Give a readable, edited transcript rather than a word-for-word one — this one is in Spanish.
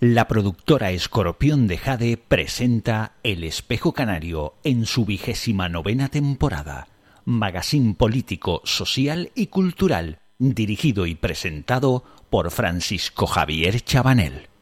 La productora Escorpión de Jade presenta El Espejo Canario en su 29ª temporada. Magazín político, social y cultural, dirigido y presentado por Francisco Javier Chabanel.